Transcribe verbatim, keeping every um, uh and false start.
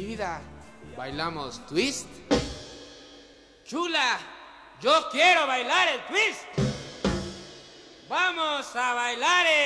vida, ¿bailamos twist? Chula, yo quiero bailar el twist. Vamos a bailar el...